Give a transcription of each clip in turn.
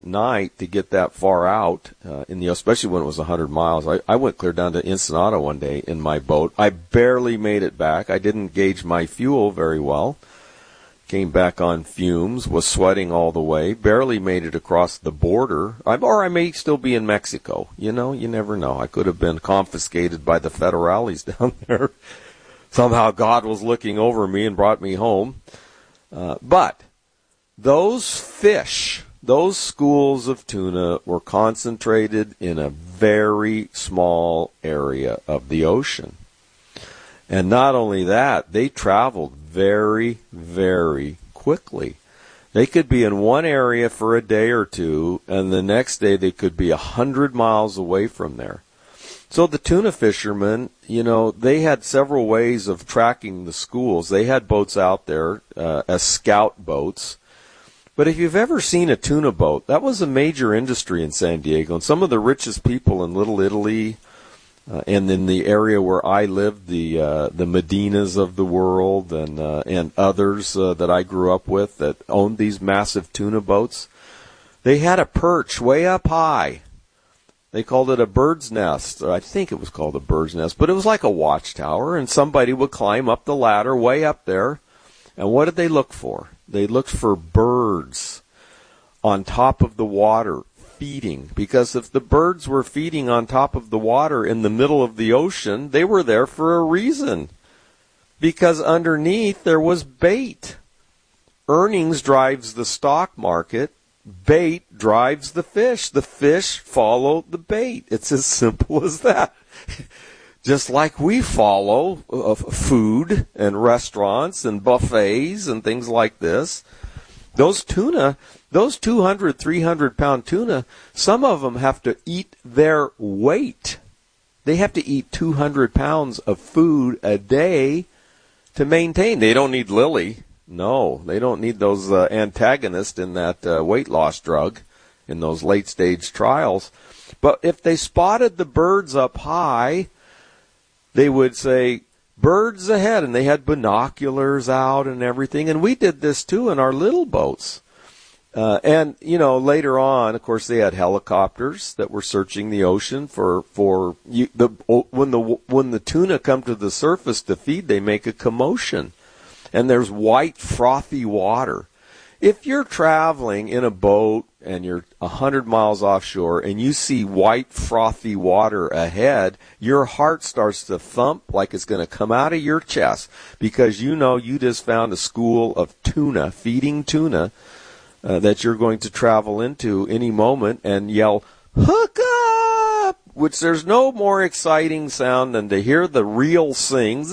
night to get that far out, especially when it was 100 miles. I went clear down to Ensenada one day in my boat. I barely made it back. I didn't gauge my fuel very well. Came back on fumes, was sweating all the way, barely made it across the border. Or I may still be in Mexico. You never know. I could have been confiscated by the federales down there. Somehow God was looking over me and brought me home. But those fish, those schools of tuna were concentrated in a very small area of the ocean. And not only that, they traveled very, very quickly. They could be in one area for a day or two, and the next day they could be 100 miles away from there. So the tuna fishermen, they had several ways of tracking the schools. They had boats out there as scout boats. But if you've ever seen a tuna boat, that was a major industry in San Diego. And some of the richest people in Little Italy, and in the area where I lived, the Medinas of the world and others that I grew up with that owned these massive tuna boats, they had a perch way up high. They called it a bird's nest. I think it was called a bird's nest, but it was like a watchtower, and somebody would climb up the ladder way up there. And what did they look for? They looked for birds on top of the water, feeding, because if the birds were feeding on top of the water in the middle of the ocean, they were there for a reason, because underneath there was bait. Earnings drives the stock market. Bait drives the fish. The fish follow the bait. It's as simple as that. Just like we follow food and restaurants and buffets and things like this. Those 200, 300-pound tuna, some of them have to eat their weight. They have to eat 200 pounds of food a day to maintain. They don't need Lilly. No, they don't need those antagonists in that weight loss drug in those late-stage trials. But if they spotted the birds up high, they would say, birds ahead, and they had binoculars out and everything. And we did this, too, in our little boats. And later on, of course, they had helicopters that were searching the ocean when the tuna come to the surface to feed, they make a commotion. And there's white, frothy water. If you're traveling in a boat and you're 100 miles offshore and you see white, frothy water ahead, your heart starts to thump like it's going to come out of your chest, because you just found a school of tuna, feeding tuna, that you're going to travel into any moment and yell, "Hook up!" which there's no more exciting sound than to hear the reel sing.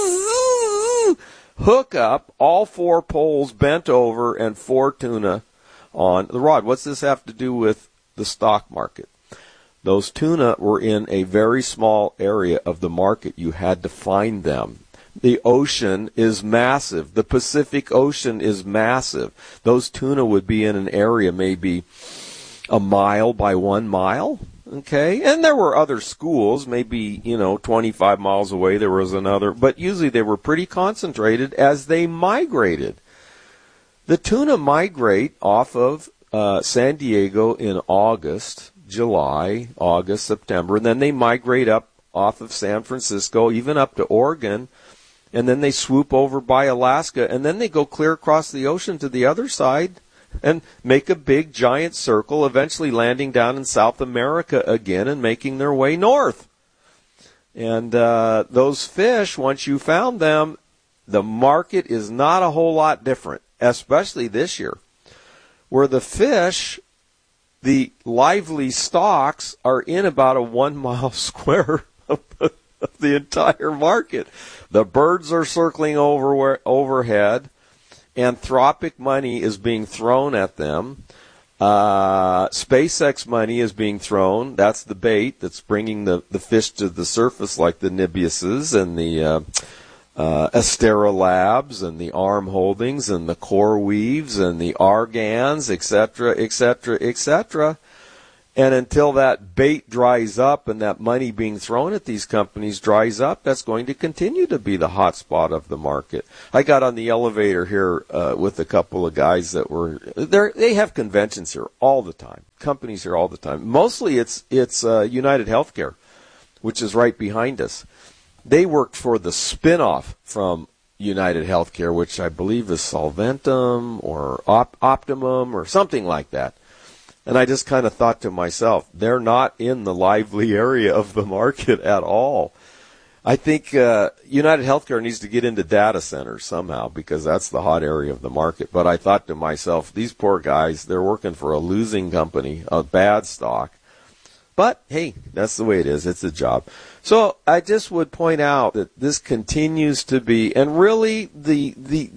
Hook up, all 4 poles bent over, and 4 tuna on the rod. What's this have to do with the stock market? Those tuna were in a very small area of the market. You had to find them. The ocean is massive. The Pacific Ocean is massive. Those tuna would be in an area maybe a mile by 1 mile. Okay, and there were other schools, maybe, 25 miles away there was another, but usually they were pretty concentrated as they migrated. The tuna migrate off of San Diego in July, August, September, and then they migrate up off of San Francisco, even up to Oregon, and then they swoop over by Alaska, and then they go clear across the ocean to the other side and make a big, giant circle, eventually landing down in South America again and making their way north. And those fish, once you found them, the market is not a whole lot different, especially this year, where the fish, the lively stocks, are in about a 1 mile square of the entire market. The birds are circling overhead. Anthropic money is being thrown at them. SpaceX money is being thrown. That's the bait that's bringing the fish to the surface, like the Nibiuses and the Astera Labs and the Arm Holdings and the Core Weaves and the Argans, etc., etc., etc. And until that bait dries up and that money being thrown at these companies dries up, that's going to continue to be the hot spot of the market. I got on the elevator here with a couple of guys that were there. They have conventions here all the time, companies here all the time. Mostly it's United Healthcare, which is right behind us. They worked for the spinoff from United Healthcare, which I believe is Solventum or Optimum or something like that. And I just kind of thought to myself, they're not in the lively area of the market at all. I think United Healthcare needs to get into data centers somehow because that's the hot area of the market. But I thought to myself, these poor guys, they're working for a losing company, a bad stock. But, hey, that's the way it is. It's a job. So I just would point out that this continues to be, and really the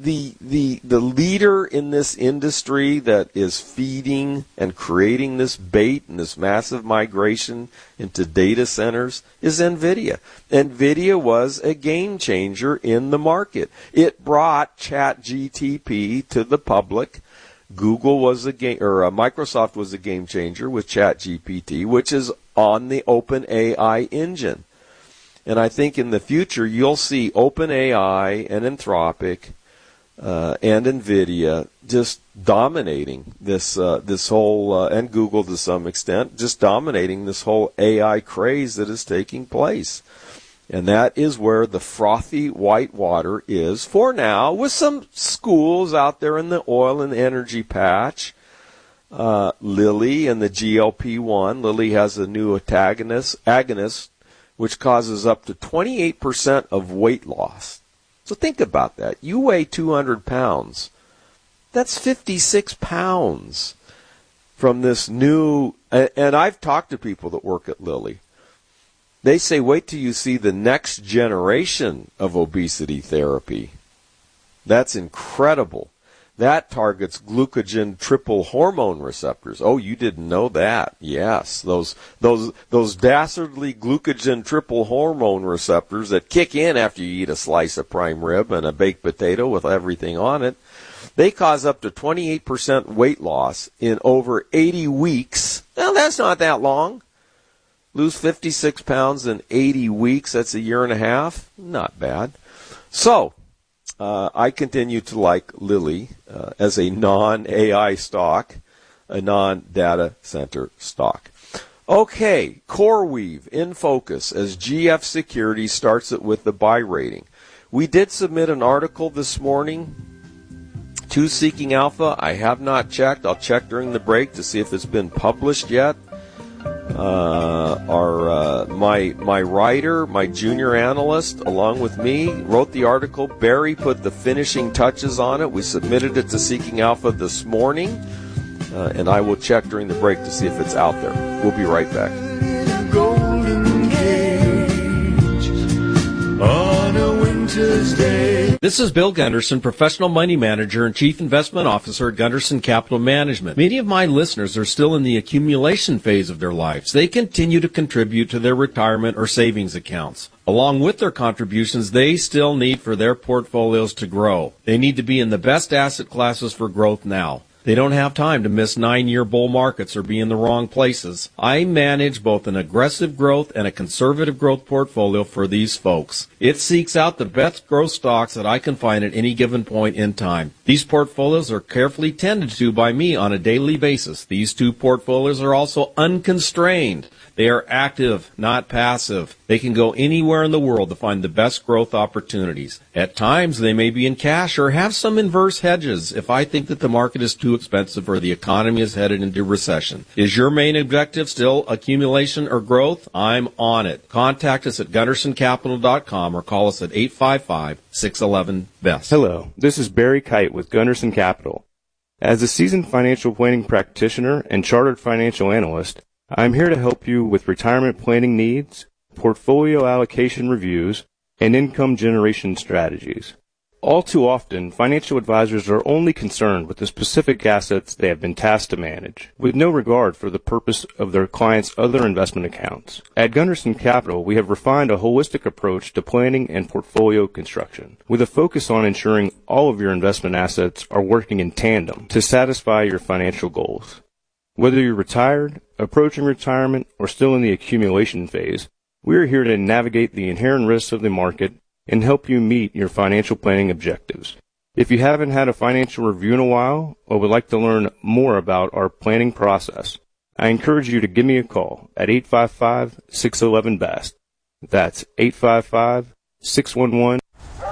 leader in this industry that is feeding and creating this bait and this massive migration into data centers is NVIDIA. NVIDIA was a game changer in the market. It brought ChatGPT to the public. Google was Microsoft was a game changer with ChatGPT, which is on the OpenAI engine. And I think in the future you'll see OpenAI and Anthropic and NVIDIA just dominating this whole and Google to some extent just dominating this whole AI craze that is taking place. And that is where the frothy white water is for now, with some schools out there in the oil and energy patch. Lilly and the GLP-1. Lilly has a new agonist, which causes up to 28% of weight loss. So think about that. You weigh 200 pounds. That's 56 pounds from this new, and I've talked to people that work at Lilly. They say, wait till you see the next generation of obesity therapy. That's incredible. That targets glucagon triple hormone receptors. Oh, you didn't know that? Yes, those dastardly glucagon triple hormone receptors that kick in after you eat a slice of prime rib and a baked potato with everything on it. They cause up to 28% weight loss in over 80 weeks. Now, that's not that long. Lose 56 pounds in 80 weeks, that's a year and a half. Not bad. So, I continue to like Lilly as a non-AI stock, a non-data center stock. Okay, CoreWeave in focus as GF Securities starts it with the buy rating. We did submit an article this morning to Seeking Alpha. I have not checked. I'll check during the break to see if it's been published yet. My writer, my junior analyst, along with me, wrote the article. Barry put the finishing touches on it. We submitted it to Seeking Alpha this morning, and I will check during the break to see if it's out there. We'll be right back. Golden Gate on a winter's day. This is Bill Gunderson, Professional Money Manager and Chief Investment Officer at Gunderson Capital Management. Many of my listeners are still in the accumulation phase of their lives. They continue to contribute to their retirement or savings accounts. Along with their contributions, they still need for their portfolios to grow. They need to be in the best asset classes for growth now. They don't have time to miss 9-year bull markets or be in the wrong places. I manage both an aggressive growth and a conservative growth portfolio for these folks. It seeks out the best growth stocks that I can find at any given point in time. These portfolios are carefully tended to by me on a daily basis. These two portfolios are also unconstrained. They are active, not passive. They can go anywhere in the world to find the best growth opportunities. At times, they may be in cash or have some inverse hedges if I think that the market is too expensive or the economy is headed into recession. Is your main objective still accumulation or growth? I'm on it. Contact us at GundersonCapital.com or call us at 855-611-BEST. Hello, this is Barry Kite with Gunderson Capital. As a seasoned financial planning practitioner and chartered financial analyst, I'm here to help you with retirement planning needs, portfolio allocation reviews, and income generation strategies. All too often, financial advisors are only concerned with the specific assets they have been tasked to manage, with no regard for the purpose of their clients' other investment accounts. At Gunderson Capital, we have refined a holistic approach to planning and portfolio construction, with a focus on ensuring all of your investment assets are working in tandem to satisfy your financial goals. Whether you're retired, approaching retirement, or still in the accumulation phase, we are here to navigate the inherent risks of the market and help you meet your financial planning objectives. If you haven't had a financial review in a while or would like to learn more about our planning process, I encourage you to give me a call at 855-611-BEST. That's 855-611.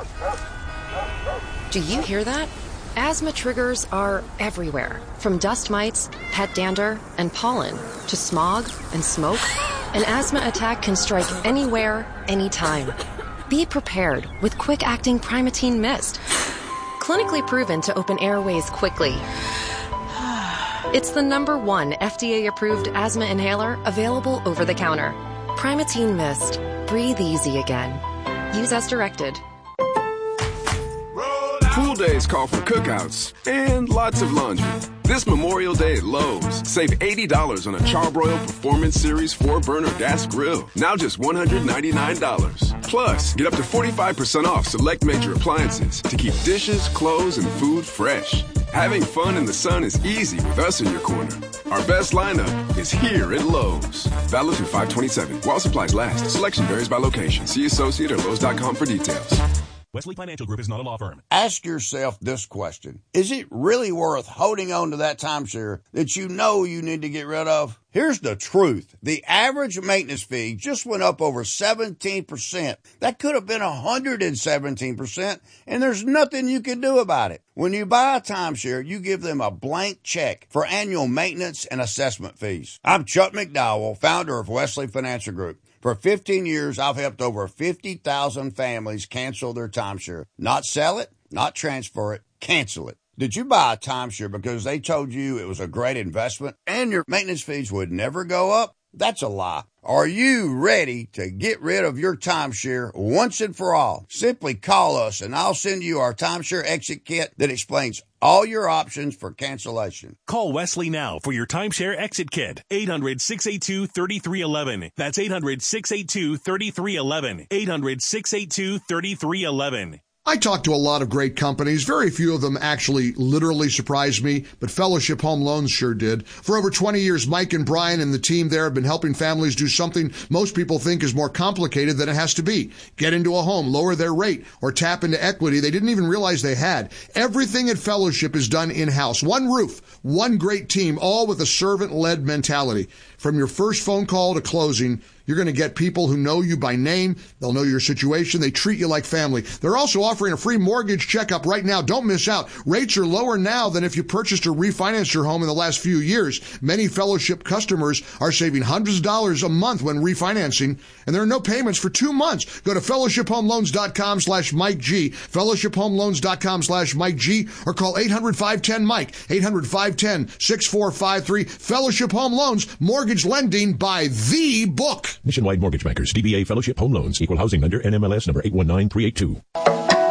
Do you hear that? Asthma triggers are everywhere, from dust mites, pet dander, and pollen, to smog and smoke. An asthma attack can strike anywhere, anytime. Be prepared with quick-acting Primatene Mist. Clinically proven to open airways quickly. It's the #1 FDA-approved asthma inhaler available over the counter. Primatene Mist. Breathe easy again. Use as directed. Pool days call for cookouts and lots of laundry. This Memorial Day at Lowe's, save $80 on a Charbroil Performance Series 4-burner gas grill. Now just $199. Plus, get up to 45% off select major appliances to keep dishes, clothes, and food fresh. Having fun in the sun is easy with us in your corner. Our best lineup is here at Lowe's. Valid through 5/27. While supplies last. Selection varies by location. See associate or Lowe's.com for details. Wesley Financial Group is not a law firm. Ask yourself this question. Is it really worth holding on to that timeshare that you know you need to get rid of? Here's the truth. The average maintenance fee just went up over 17%. That could have been 117%, and there's nothing you can do about it. When you buy a timeshare, you give them a blank check for annual maintenance and assessment fees. I'm Chuck McDowell, founder of Wesley Financial Group. For 15 years, I've helped over 50,000 families cancel their timeshare. Not sell it, not transfer it, cancel it. Did you buy a timeshare because they told you it was a great investment and your maintenance fees would never go up? That's a lie. Are you ready to get rid of your timeshare once and for all? Simply call us and I'll send you our timeshare exit kit that explains all your options for cancellation. Call Wesley now for your timeshare exit kit. 800-682-3311. That's 800-682-3311. 800-682-3311. I talk to a lot of great companies. Very few of them actually literally surprised me, but Fellowship Home Loans sure did. For over 20 years, Mike and Brian and the team there have been helping families do something most people think is more complicated than it has to be. Get into a home, lower their rate, or tap into equity they didn't even realize they had. Everything at Fellowship is done in-house. One roof, one great team, all with a servant-led mentality. From your first phone call to closing, you're going to get people who know you by name. They'll know your situation. They treat you like family. They're also offering a free mortgage checkup right now. Don't miss out. Rates are lower now than if you purchased or refinanced your home in the last few years. Many Fellowship customers are saving hundreds of dollars a month when refinancing, and there are no payments for 2 months. Go to fellowshiphomeloans.com/Mike G, fellowshiphomeloans.com/Mike G, or call 800-510-MIKE, 800-510-6453. Fellowship Home Loans, mortgage lending by the book. Nationwide Mortgage Bankers, DBA Fellowship Home Loans, Equal Housing Lender, NMLS number 819382.